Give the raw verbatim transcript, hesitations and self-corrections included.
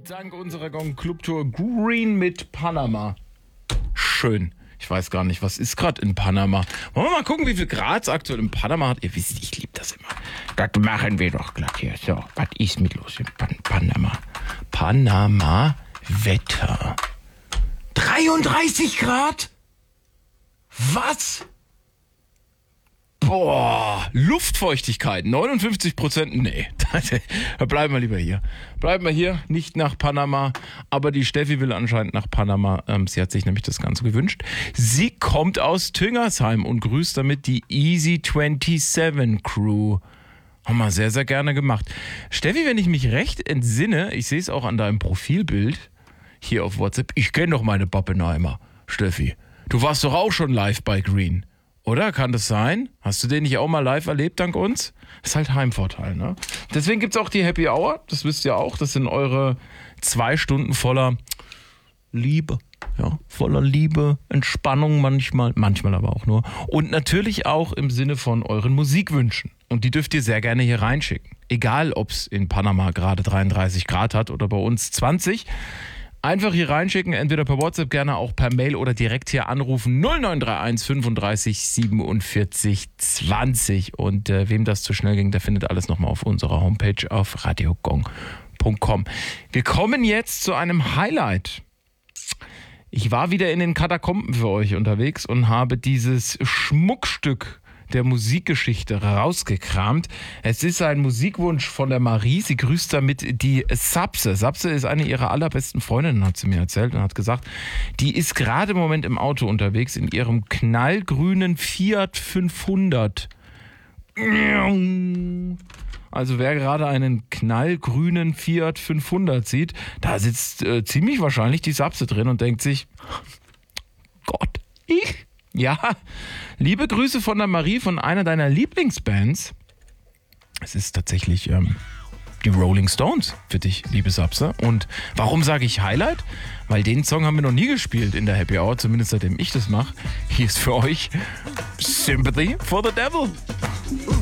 Dank unserer Gong Club Tour Green mit Panama. Schön. Ich weiß gar nicht, was ist gerade in Panama. Wollen wir mal gucken, wie viel Grad es aktuell in Panama hat? Ihr wisst, ich liebe das immer. Das machen wir doch glatt hier. So, was ist mit los in Pan- Panama? Panama Wetter. dreiunddreißig Grad? Was? Boah, Luftfeuchtigkeit, neunundfünfzig Prozent, nee, bleiben wir lieber hier. Bleiben wir hier, nicht nach Panama, aber die Steffi will anscheinend nach Panama, ähm, sie hat sich nämlich das Ganze gewünscht. Sie kommt aus Tüngersheim und grüßt damit die Easy siebenundzwanzig Crew. Haben wir sehr, sehr gerne gemacht. Steffi, wenn ich mich recht entsinne, ich sehe es auch an deinem Profilbild hier auf WhatsApp, ich kenne doch meine Pappenheimer, Steffi. Du warst doch auch schon live bei Green. Oder? Kann das sein? Hast du den nicht auch mal live erlebt dank uns? Das ist halt Heimvorteil, ne? Deswegen gibt's auch die Happy Hour. Das wisst ihr auch. Das sind eure zwei Stunden voller Liebe. Ja, voller Liebe, Entspannung manchmal. Manchmal aber auch nur. Und natürlich auch im Sinne von euren Musikwünschen. Und die dürft ihr sehr gerne hier reinschicken. Egal, ob's in Panama gerade dreiunddreißig Grad hat oder bei uns zwanzig. Einfach hier reinschicken, entweder per WhatsApp, gerne auch per Mail oder direkt hier anrufen. null neun drei eins fünfunddreißig siebenundvierzig zwanzig. Und äh, wem das zu schnell ging, der findet alles nochmal auf unserer Homepage auf radiogong punkt com. Wir kommen jetzt zu einem Highlight. Ich war wieder in den Katakomben für euch unterwegs und habe dieses Schmuckstück der Musikgeschichte rausgekramt. Es ist ein Musikwunsch von der Marie. Sie grüßt damit die Sapse. Sapse ist eine ihrer allerbesten Freundinnen, hat sie mir erzählt und hat gesagt, die ist gerade im Moment im Auto unterwegs in ihrem knallgrünen Fiat fünfhundert. Also wer gerade einen knallgrünen Fiat fünfhundert sieht, da sitzt äh, ziemlich wahrscheinlich die Sapse drin und denkt sich, Gott, ich... Ja, liebe Grüße von der Marie, von einer deiner Lieblingsbands. Es ist tatsächlich ähm, die Rolling Stones für dich, liebe Sapse. Und warum sage ich Highlight? Weil den Song haben wir noch nie gespielt in der Happy Hour, zumindest seitdem ich das mache. Hier ist für euch Sympathy for the Devil.